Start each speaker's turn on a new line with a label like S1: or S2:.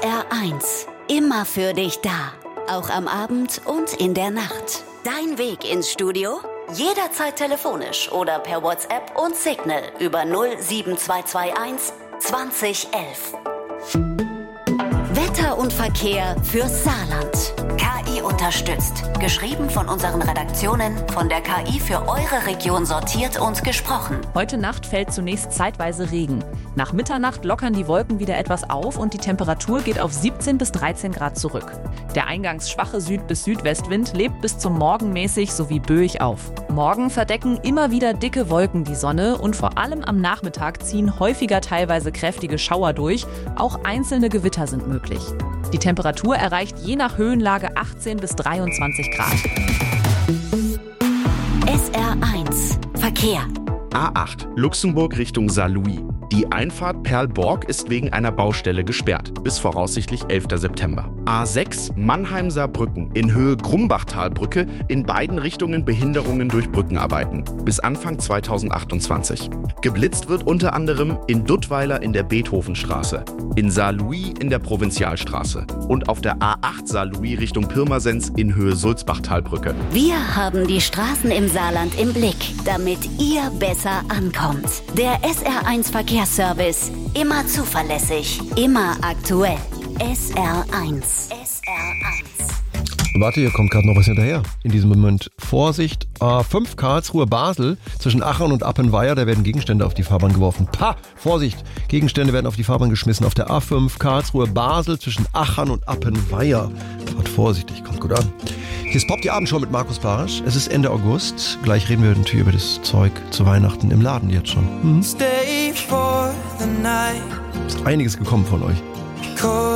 S1: SR1, immer für dich da. Auch am Abend und in der Nacht. Dein Weg ins Studio? Jederzeit telefonisch oder per WhatsApp und Signal über 07221 2011. Wetter und Verkehr fürs Saarland. KI unterstützt. Geschrieben von unseren Redaktionen, von der KI für eure Region sortiert und gesprochen.
S2: Heute Nacht fällt zunächst zeitweise Regen. Nach Mitternacht lockern die Wolken wieder etwas auf und die Temperatur geht auf 17 bis 13 Grad zurück. Der eingangs schwache Süd- bis Südwestwind lebt bis zum Morgen mäßig sowie böig auf. Morgen verdecken immer wieder dicke Wolken die Sonne und vor allem am Nachmittag ziehen häufiger teilweise kräftige Schauer durch. Auch einzelne Gewitter sind möglich. Die Temperatur erreicht je nach Höhenlage 18 bis 23 Grad.
S1: SR1 Verkehr.
S3: A8 Luxemburg Richtung Saarlouis. Die Einfahrt Perl-Borg ist wegen einer Baustelle gesperrt, bis voraussichtlich 11. September. A6 Mannheim-Saarbrücken in Höhe Grumbachtalbrücke, in beiden Richtungen Behinderungen durch Brückenarbeiten, bis Anfang 2028. Geblitzt wird unter anderem in Duttweiler in der Beethovenstraße, in Saarlouis in der Provinzialstraße und auf der A8 Saarlouis Richtung Pirmasens in Höhe Sulzbachtalbrücke.
S1: Wir haben die Straßen im Saarland im Blick, damit ihr besser ankommt. Der SR1 Verkehrsservice. Immer zuverlässig, immer aktuell. SR1. SR1.
S4: Warte, hier kommt gerade noch was hinterher. In diesem Moment. Vorsicht, A5 Karlsruhe-Basel zwischen Achern und Appenweier. Da werden Gegenstände auf die Fahrbahn geworfen. Vorsicht, Gegenstände werden auf die Fahrbahn geschmissen. Auf der A5 Karlsruhe-Basel zwischen Achern und Appenweier. Fahrt vorsichtig, kommt gut an. Hier ist Pop die Abendshow mit Markus Barasch. Es ist Ende August. Gleich reden wir natürlich über das Zeug zu Weihnachten im Laden jetzt schon. Stay for the night. Ist einiges gekommen von euch.